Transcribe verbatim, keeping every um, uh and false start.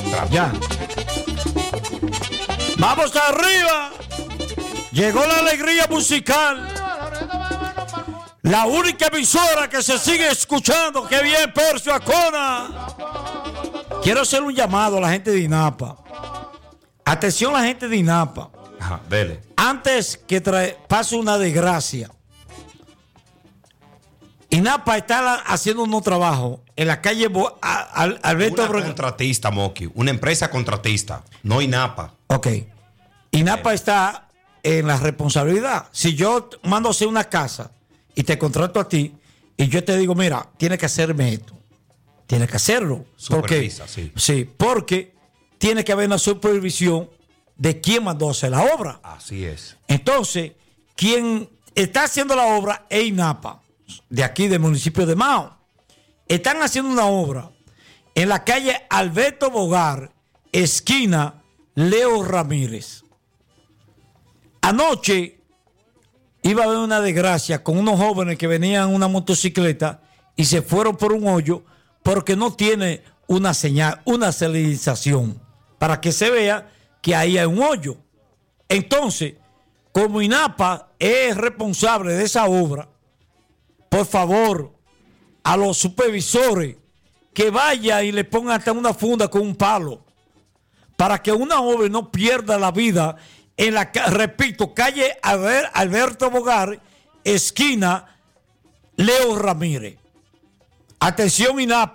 entramos. Ya. Vamos arriba. Llegó la alegría musical. La única emisora que se sigue escuchando. ¡Qué bien, Percio Acona! Quiero hacer un llamado a la gente de INAPA. Atención a la gente de INAPA. Ajá, dele. Antes que trae, pase una desgracia, INAPA está haciendo un trabajo en la calle Bo, a, a, Alberto Una contratista, Moki. Una empresa contratista, no INAPA. Ok. INAPA está en la responsabilidad. Si yo mando a hacer una casa y te contrato a ti y yo te digo, mira, tienes que hacerme esto. Tienes que hacerlo. Supervisa, porque, sí. Sí, porque tiene que haber una supervisión de quién mandó a hacer la obra. Así es. Entonces, quien está haciendo la obra es INAPA, de aquí del municipio de Mao. Están haciendo una obra en la calle Alberto Bogar, esquina Leo Ramírez. Anoche iba a haber una desgracia con unos jóvenes que venían en una motocicleta y se fueron por un hoyo porque no tiene una señal, una señalización para que se vea que ahí hay un hoyo. Entonces, como INAPA es responsable de esa obra, por favor, a los supervisores que vaya y le pongan hasta una funda con un palo para que una joven no pierda la vida en la, repito, calle Alberto Bogar, esquina Leo Ramírez. Atención INAPA.